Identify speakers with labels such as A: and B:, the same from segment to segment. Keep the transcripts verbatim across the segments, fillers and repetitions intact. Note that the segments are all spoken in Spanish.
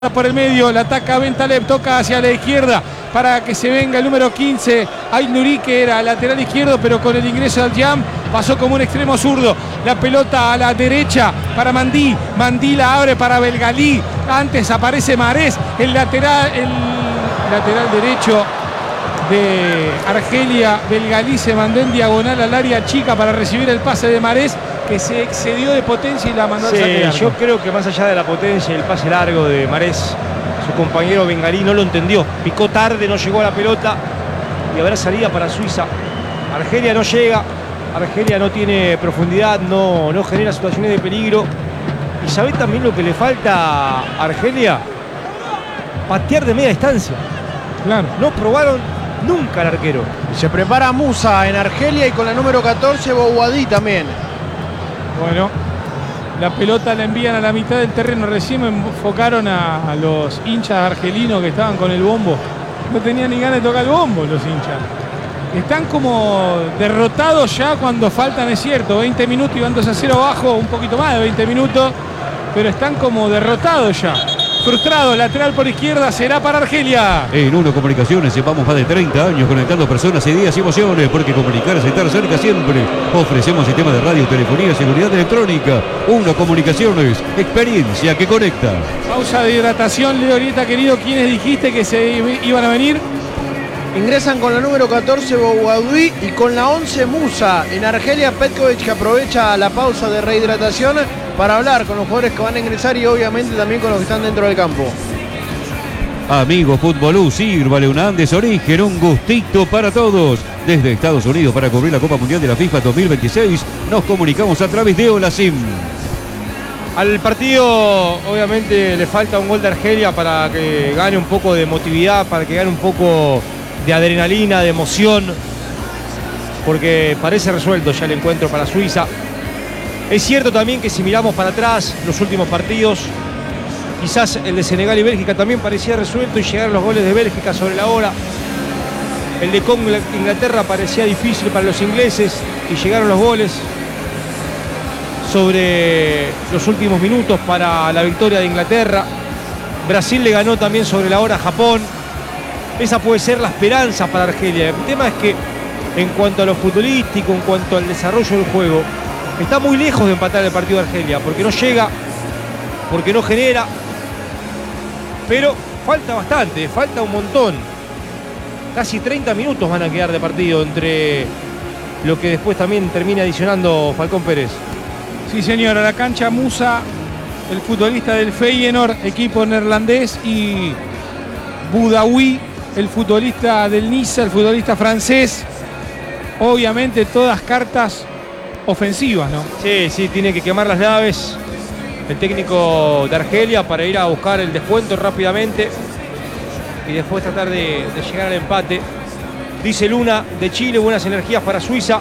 A: por el medio, la ataca Bentaleb, toca hacia la izquierda para que se venga el número quince, Aït-Nouri, que era lateral izquierdo, pero con el ingreso al Jam pasó como un extremo zurdo. La pelota a la derecha para Mandí, Mandí la abre para Belgalí, antes aparece Marés, el lateral, el lateral derecho de Argelia. Belgalí se mandó en diagonal al área chica para recibir el pase de Marés, que se excedió de potencia y la mandó
B: sí,
A: al saque de arco.
B: Yo creo que más allá de la potencia y el pase largo de Marés, su compañero Belgalí no lo entendió. Picó tarde, no llegó a la pelota y habrá salida para Suiza. Argelia no llega, Argelia no tiene profundidad, no, no genera situaciones de peligro. ¿Y sabe también lo que le falta a Argelia? Patear de media distancia.
A: Claro.
B: No probaron nunca al arquero.
C: Se prepara Musa en Argelia y con la número catorce Bouhaddi también.
A: Bueno, la pelota la envían a la mitad del terreno. Recién enfocaron a, a los hinchas argelinos que estaban con el bombo. No tenían ni ganas de tocar el bombo los hinchas. Están como derrotados ya cuando faltan, es cierto, veinte minutos y van dos a cero abajo, un poquito más de veinte minutos, pero están como derrotados ya. Frustrado, lateral por izquierda, será para Argelia.
D: En Uno Comunicaciones llevamos más de treinta años conectando personas, ideas y emociones, porque comunicar es estar cerca siempre. Ofrecemos sistemas de radio, telefonía y seguridad electrónica. Uno Comunicaciones, experiencia que conecta.
A: Pausa de hidratación, Leorieta querido, ¿quiénes dijiste que se iban a venir?
C: Ingresan con la número catorce Bouhaddi y con la once Musa. En Argelia, Petkovic, que aprovecha la pausa de rehidratación para hablar con los jugadores que van a ingresar y obviamente también con los que están dentro del campo.
D: Amigo Futbolú, sírvale un Andes Origen, un gustito para todos. Desde Estados Unidos para cubrir la Copa Mundial de la FIFA dos mil veintiséis, nos comunicamos a través de Olasim.
B: Al partido obviamente le falta un gol de Argelia para que gane un poco de emotividad, para que gane un poco de adrenalina, de emoción, porque parece resuelto ya el encuentro para Suiza. Es cierto también que si miramos para atrás los últimos partidos, quizás el de Senegal y Bélgica también parecía resuelto y llegaron los goles de Bélgica sobre la hora. El de Congo Inglaterra parecía difícil para los ingleses y llegaron los goles sobre los últimos minutos para la victoria de Inglaterra. Brasil le ganó también sobre la hora a Japón. Esa puede ser la esperanza para Argelia. El tema es que en cuanto a lo futbolístico, en cuanto al desarrollo del juego, está muy lejos de empatar el partido de Argelia, porque no llega, porque no genera, pero falta bastante, falta un montón. Casi treinta minutos van a quedar de partido entre lo que después también termina adicionando Falcón Pérez.
A: Sí, señor, a la cancha Musa, el futbolista del Feyenoord, equipo neerlandés, y Bouhaddi, el futbolista del Niza, el futbolista francés. Obviamente todas cartas ofensivas, ¿no?
B: Sí, sí, tiene que quemar las naves el técnico de Argelia para ir a buscar el descuento rápidamente y después tratar de, de llegar al empate. Dice Luna de Chile, buenas energías para Suiza.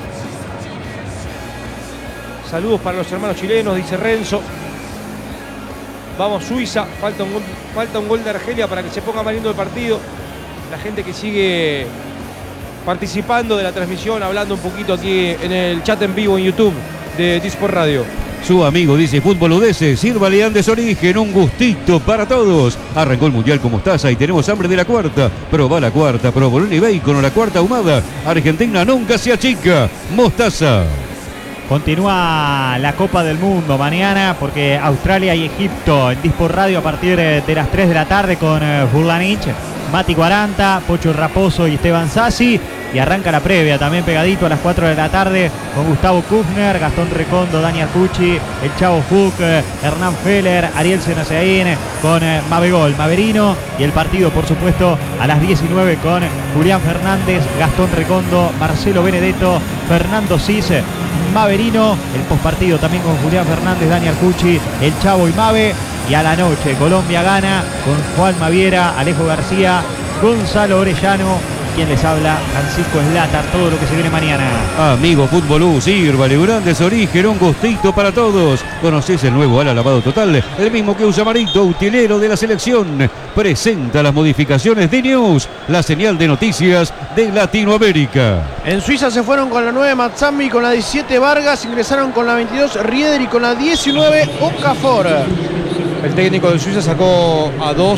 B: Saludos para los hermanos chilenos, dice Renzo. Vamos Suiza, falta un, gol, falta un gol de Argelia para que se ponga más lindo el partido. La gente que sigue participando de la transmisión, hablando un poquito aquí en el chat en vivo en YouTube de Disport Radio.
D: Su amigo dice Fútbol Udese, sírvale Andes Origen, un gustito para todos. Arrancó el Mundial con mostaza y tenemos hambre de la cuarta. Proba la cuarta, provolone y bacon o la cuarta ahumada. Argentina nunca se achica. Mostaza.
E: Continúa la Copa del Mundo mañana porque Australia y Egipto en Disport Radio a partir de las tres de la tarde con Furlanich, Mati cuarenta, Pocho Raposo y Esteban Sassi. Y arranca la previa también pegadito a las cuatro de la tarde con Gustavo Kufner, Gastón Recondo, Dani Arcucci, el Chavo Fuc, Hernán Feller, Ariel Senaseaín con Mabegol, Maverino. Y el partido, por supuesto, a las diecinueve con Julián Fernández, Gastón Recondo, Marcelo Benedetto, Fernando Cis, Maverino. El postpartido también con Julián Fernández, Dani Arcucci, el Chavo y Mabe. Y a la noche Colombia gana con Juan Maviera, Alejo García, Gonzalo Orellano. Quien les habla, Francisco Slatar, todo lo que se viene mañana.
D: Amigo Futbolú, sírvale un Andes Origen, un gustito para todos. ¿Conocés el nuevo ala lavado total? El mismo que usa Marito, utilero de la selección. Presenta las modificaciones de News, la señal de noticias de Latinoamérica.
C: En Suiza se fueron con la nueve Mazzambi, con la diecisiete Vargas, ingresaron con la veintidós Rieder y con la diecinueve Okafor.
B: El técnico de Suiza sacó a dos